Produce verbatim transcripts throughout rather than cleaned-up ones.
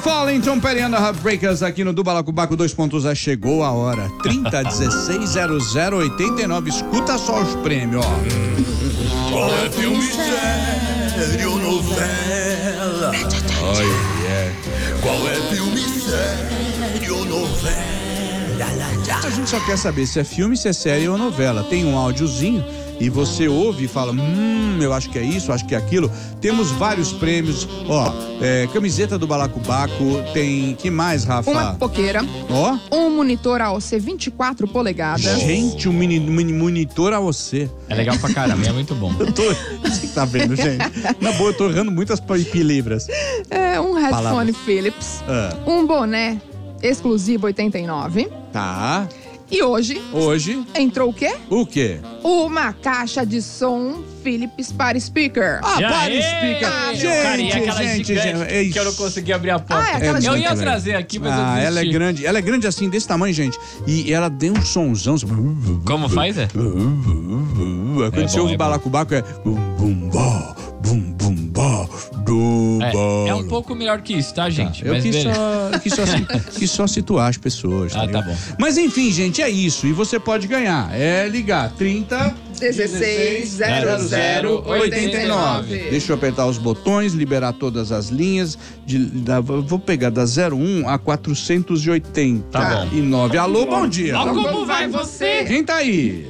Fallen, Tom Petty and the Heartbreakers aqui no do Balacobaco dois ponto zero. Chegou a hora. trinta, dezesseis, zero zero, oitenta e nove. Escuta só os prêmios, ó. Qual é filme sério, novela? Oh, yeah. Qual é filme sério, novela? A gente só quer saber se é filme, se é série ou novela. Tem um áudiozinho e você ouve e fala, hum, eu acho que é isso, acho que é aquilo. Temos vários prêmios, ó, é, camiseta do Balacobaco, tem, que mais, Rafa? Uma pipoqueira, Ó, um monitor A O C vinte e quatro polegadas. gente, um mini, mini monitor A O C. É legal pra caramba, é muito bom. Eu tô, você tá vendo, gente? Na boa, eu tô errando muitas pilibras. É, um headphone Palavras. Philips, Ah, um boné exclusivo oitenta e nove. tá, E hoje hoje, entrou o quê? o quê? Uma caixa de som Philips para speaker. Ah, E para aí, explica. meu Gente, carinha, aquela gente, gigante gente. É isso. que eu não consegui abrir a porta. Ah, é aquela eu muito ia grande. trazer aqui, mas eu Ah, desisti. ela é grande, ela é grande assim, desse tamanho, gente. E ela tem um sonzão. Como faz, é? Quando É você bom, ouve é o balacobaco é bum bum bá, bum bum bá, do É, bala. é um pouco melhor que isso, tá, gente? Eu Mas quis beleza. só, quis, só, quis só situar as pessoas. Ah, tá ligado? bom. Mas enfim, gente, é isso. E você pode ganhar. É ligar trinta, dezesseis, zero zero, oitenta e nove. Deixa eu apertar os botões, liberar todas as linhas. De, da, vou pegar da zero um a quatrocentos e oitenta Tá bom. e nove. Alô, bom dia. Ó, como vai você? Quem tá aí?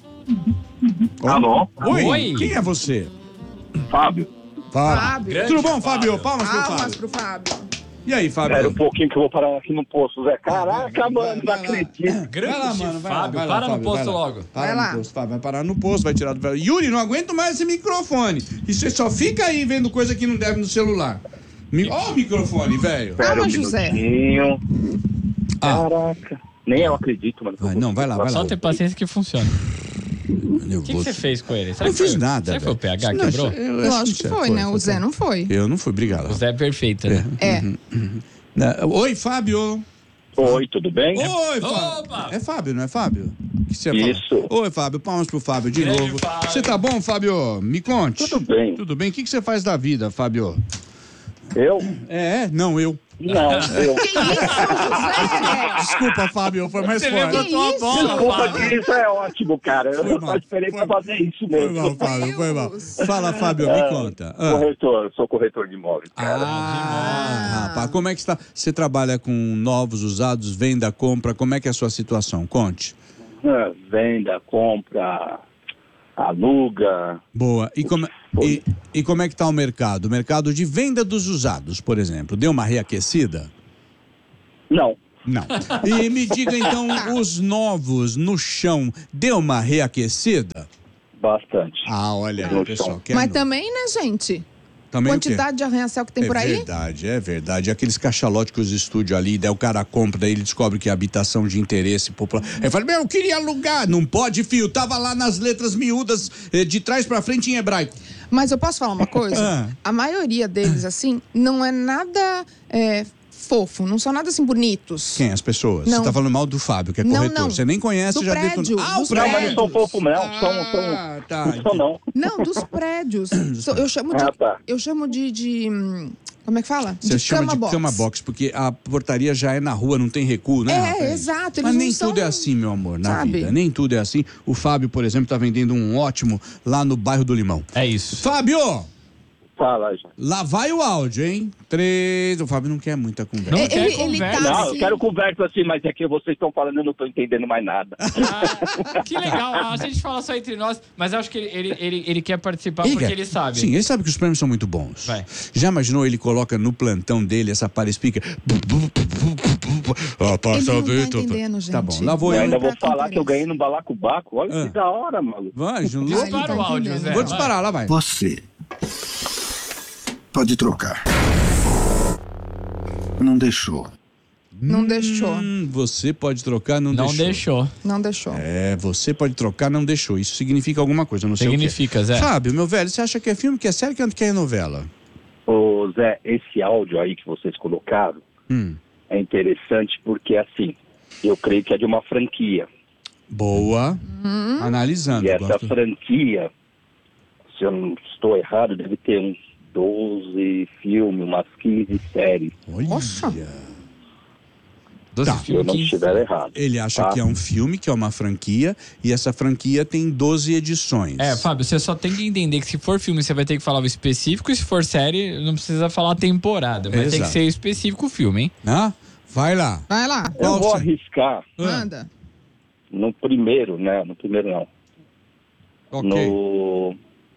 Alô? Oi. Oi. Quem é você? Fábio? Fábio. Fábio. Tudo bom, Fábio? Palmas pro Palmas Fábio. pro Fábio. E aí, Fábio? Espera um pouquinho que eu vou parar aqui no posto, Zé. Caraca, mano, não vai lá. acredito. Grande Vai lá, mano, vai lá, Fábio, vai lá, para no Fábio, posto vai lá. logo. Para Vai no lá. posto, Fábio, vai parar no posto, vai tirar do... Yuri, não aguento mais esse microfone. E você só fica aí vendo coisa que não deve no celular. Mi... Ó o microfone, velho. Espera Calma, um José. minutinho. Ah. Caraca. Nem eu acredito, mano. Vai, não, vai lá, vai lá. Só ter paciência que funciona. O que, que Nervoso. você fez com ele? Será Não que foi- fiz nada, Será que foi o velho. P H que Não, quebrou? eu acho Lógico que foi, né? O Zé não foi. Eu não fui, obrigado. O Zé é perfeito, né? É. Não, Oi, Fábio. Oi, tudo bem? Oi, Fábio. Opa! É Fábio, não é Fábio? O que você ia Isso. falar? Oi, Fábio. Palmas pro Fábio de Grande novo. Fábio. Você tá bom, Fábio? Me conte. Tudo bem. Tudo bem. O que que você faz da vida, Fábio? Eu? É, não, eu. Não, eu. Que isso, José? Desculpa, Fábio, foi mais Você forte. levantou a isso? bola, Desculpa Fábio. que isso é ótimo, cara. Foi Eu mal. só esperei Foi- pra fazer isso Foi mesmo. mal, Fábio, foi mal. Deus. Fala, Fábio, me conta. Ah, Corretor, eu sou corretor de imóveis, cara. ah rapaz, como é que está? Você trabalha com novos, usados, venda, compra, como é que é a sua situação? Conte. Ah, Venda, compra, aluga. Boa. E como, e, e como é que está o mercado? O mercado de venda dos usados, por exemplo, deu uma reaquecida? Não. Não. E me diga então, os novos no chão, deu uma reaquecida? Bastante. Ah, olha aí, No pessoal. chão. quer Mas no- também, né, gente? também o quê? Quantidade de arranha-céu que tem É por aí? verdade, é verdade. Aqueles cachalotes que os estúdios ali, daí o cara compra, daí ele descobre que é habitação de interesse popular. Aí fala, meu, eu queria alugar. Não pode, filho. Tava lá nas letras miúdas, eh, de trás pra frente em hebraico. Mas eu posso falar uma coisa? Ah. A maioria deles, assim, não é nada é, fofo, não são nada assim bonitos. Quem? As pessoas? Não. Você tá falando mal do Fábio, que é Não, corretor. não. Você nem conhece, Do já prédio, detona. Ah, o dos Não, mas não prédios. são fofo, não. São, Ah, são, tá. não são, não. Não, dos prédios. So- eu chamo de. Ah, tá. Eu chamo de. de, hum, como é que fala? Você chama cama de box. cama box, porque a portaria já é na rua, não tem recuo, né? É, rapaz? exato, eles Mas não nem são- tudo é assim, meu amor, na Sabe? vida. Nem tudo é assim. O Fábio, por exemplo, tá vendendo um ótimo lá no bairro do Limão. É isso. Fábio, Fala, já. lá vai o áudio, hein? Três. O Fábio não quer muita conversa. Não É, quer ele, ele conversa. tá Não, assim. eu quero conversa assim, mas é que vocês estão falando, eu não tô entendendo mais nada. Ah, que legal. A gente fala só entre nós, mas eu acho que ele, ele, ele, ele quer participar Ele porque quer. ele sabe. Sim, ele sabe que os prêmios são muito bons. Vai. Já imaginou ele coloca no plantão dele essa para speaker? Ah, passa Ele não tá Vitor. entendendo, gente. Tá bom, lá vou Eu eu. ainda vou pra falar quem que eu interessa. ganhei no balacobaco. Olha Ah. que da hora, maluco. Vai, Júlio. Ele Dispara tá o áudio, entendendo. Zé. Vou vai. disparar, lá vai. Você pode trocar. Não deixou. Não deixou. Hum, você pode trocar, não, Não deixou. deixou. Não deixou. É, você pode trocar, não deixou. Isso significa alguma coisa, não sei Significa, o quê. Zé. Fábio, meu velho, você acha que é filme, que é série, que é novela? Ô, Zé, esse áudio aí que vocês colocaram Hum, é interessante porque, assim, eu creio que é de uma franquia. boa. Analisando. E essa gosto. franquia, se eu não estou errado, deve ter uns doze filmes, umas quinze séries. Olha. Nossa. doze Tá. Se eu filmes, não quinze. estiver errado. Ele acha tá? que é um filme, que é uma franquia, e essa franquia tem doze edições. É, Fábio, você só tem que entender que se for filme, você vai ter que falar o específico, e se for série, não precisa falar temporada, mas tem Exato. que ser específico o filme, hein? Ah, vai lá. Vai lá, Eu Qual vou você- arriscar manda. no primeiro, né? No primeiro não. Ok. No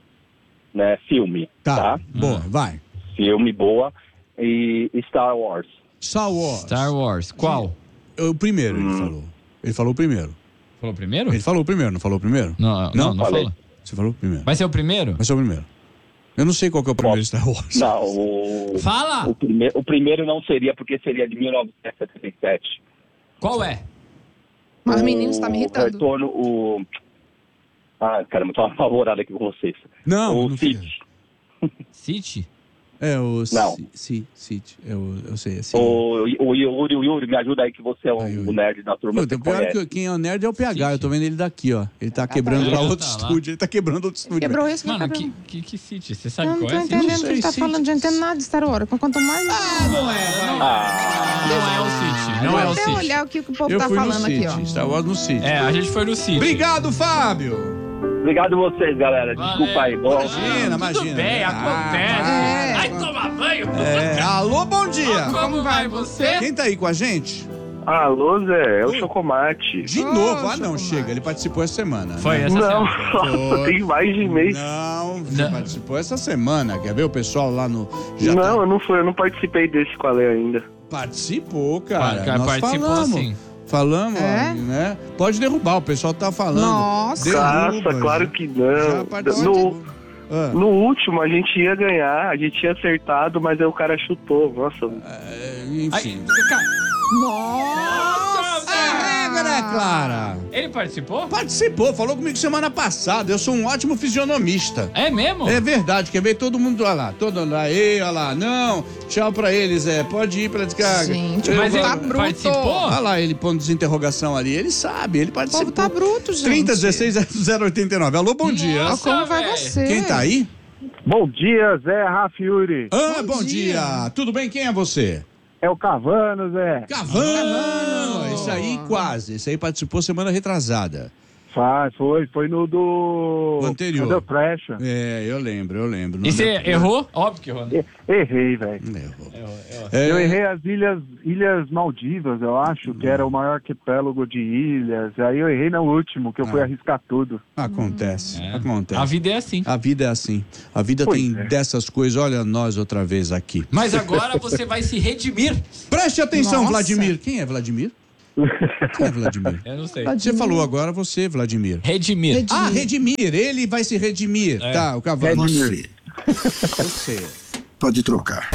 né, filme, Tá. tá? Boa, vai. Filme boa e Star Wars. Star Wars. Star Wars. Qual? O primeiro, Hum. ele falou. Ele falou o primeiro. Falou primeiro? Ele falou o primeiro, não falou o primeiro? Não, não, Não? não, Falei. fala. Você falou o primeiro. Vai ser o primeiro? Vai ser o primeiro. Eu não sei qual que é o primeiro Star Wars. Não, o, Fala! o, prime, o primeiro não seria, porque seria de mil novecentos e setenta e sete. Qual é? Mas o menino está me irritando. Retorno, o... Ah, caramba, tô apavorado aqui com vocês. Não, o não City. fica. City? É o... Não. Sim, sim. Eu, eu sei, assim. O, o Yuri, o Yuri, me ajuda aí que você é o, Ah, Yuri. o nerd da turma. Puta, Você o pior é conhece. que quem é o nerd é o P H. Sim, Eu tô vendo ele daqui, ó. Ele tá quebrando tá pra lá. outro Tá lá. estúdio. Ele tá quebrando outro estúdio. Quebrou esse, meu Mano, cabelo. que, que, que City? Você Eu sabe não qual tô é? City? entendendo o que sei, ele tá sim. falando, não entendo nada de Star Wars. Quanto mais. Ah, não é, vai. Ah, Não é o City, não Vou é o até City. olhar o que, que o povo Eu tá fui no falando City. aqui, ó. Star Wars no City. É, a gente foi no City. Obrigado, Fábio. obrigado vocês, galera. Desculpa Valeu. aí. Bom, Imagina, imagina. Tudo bem, Ah, acontece. É. Vai tomar banho. É, alô, bom dia. Como vai você? Quem tá aí com a gente? Alô, Zé, é o Oi. Chocomate. De Ô, novo. Ah, não, Chocolate. chega. Ele participou essa semana. Foi né? essa Não, semana. tem mais de mês. Não, você Não. participou essa semana. Quer ver o pessoal lá no... Já não, tá- eu não fui, eu não participei desse qual é ainda. Participou, cara. Cara, Nós participou falamos. sim. Falamos, É? ó, né? Pode derrubar, o pessoal tá falando. Nossa. Derruba, Nossa, claro já. que Já não. participou. No, Ah, no último a gente ia ganhar, a gente tinha acertado, mas aí o cara chutou. Nossa, é, Ai, enfim. cara, Nossa! É, né, Clara? ele participou? Participou, falou comigo semana passada. Eu sou um ótimo fisionomista. É mesmo? É verdade, quer ver todo mundo olha lá, todo mundo lá, ei, olha lá, não, tchau pra eles, é, pode ir pra descarga. Gente, Eu o Mas povo vou- tá ele bruto. participou? Olha lá, ele pondo desinterrogação ali, ele sabe, ele O participou. povo tá bruto, gente. trinta, dezesseis, zero oitenta e nove. Alô, bom dia. Ó, Nossa, como vai velho. você? Quem tá aí? bom dia, Zé Rafiuri. Ah, Bom bom, dia. dia. Tudo bem? Quem é você? É o Cavano, Zé. Cavano. Isso aí, quase. Isso aí participou semana retrasada. Foi, foi, foi no do... O anterior. Do Pressure. É, eu lembro, eu lembro. E você errou? Óbvio que errou. né? Errei, velho. Errou. Errou, errou. É, Eu errei as ilhas, ilhas Maldivas, eu acho, que era o maior arquipélago de ilhas. Aí eu errei no último, que eu fui Ah. arriscar tudo. Acontece, É. acontece. A vida é assim. A vida é assim. A vida Pois tem é. dessas coisas. Olha nós outra vez aqui. Mas agora você vai se redimir. Preste atenção, Nossa. Vladimir. Quem é Vladimir? Quem é Vladimir? Eu não sei. Você falou agora você, Vladimir. Redimir. Redimir. Ah, redimir. Ele vai se redimir. É. Tá, o cavalo. Você Você. pode trocar.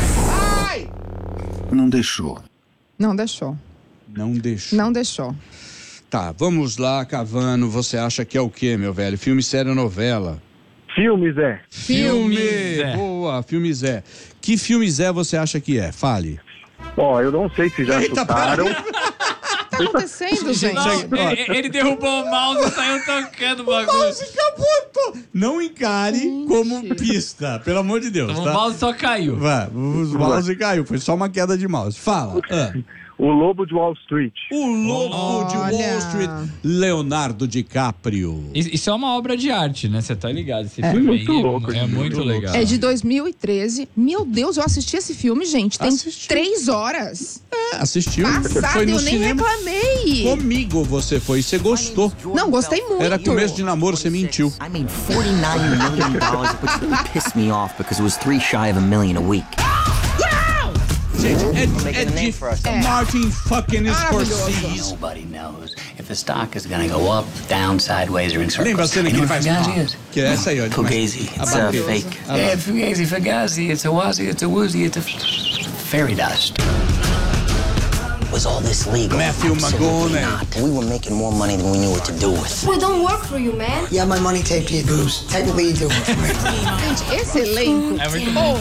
Não deixou. Não deixou. Não deixou. Não deixou. Tá, vamos lá, Cavano. Você acha que é o quê, meu velho? Filme, série ou novela? Filme, Zé. Filme! Zé. Boa, filme Zé. Que filme Zé você acha que é? Fale. Ó, eu não sei se já Eita, chutaram. O que tá acontecendo, gente? Não, ele, ele derrubou o mouse e saiu tocando o bagulho. Acabou! Não encare Gente. como pista, pelo amor de Deus, O tá? mouse só caiu. Vai, o mouse caiu, foi só uma queda de mouse. Fala. Ah. O Lobo de Wall Street. O Lobo de Olha. Wall Street, Leonardo DiCaprio. Isso isso é uma obra de arte, né? Você tá ligado? Esse É. filme Muito aí louco, é, é muito muito louco. legal. É de dois mil e treze. Meu Deus, eu assisti esse filme, gente. Tem Assistiu. três horas. É, assistiu? Passada, foi no eu nem cinema. reclamei. Comigo você foi, você gostou. Não, gostei muito. Era começo de namoro, você mentiu. I made forty-nine million dollars, which really pissed me off because it was three shy of a million a week. Gente, é, making é a name de for ourselves. Martin fucking Scorsese. Nobody knows if the stock is going to go up, down, sideways, or in circles. Lembra a cena que you ele know faz? what Fugazi is? Que é essa aí, ó. Fugazi. A It's a bateu. fake. Ah, lá. Yeah, Fugazi, Fugazi. It's a wazi, it's a woozy, it's a fairy dust. Was all this legal? Matthew Absolutely McConaughey. not. We were making more money than we knew what to do with. We don't work for you, man. You have my money taped to your boobs. Technically, you do work for me. Gente, esse elenco. É muito bom.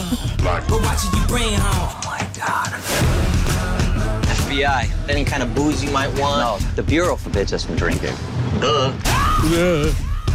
Oh my God. F B I. Any kind of booze you might want? No, the Bureau forbids us from drinking. Duh. É.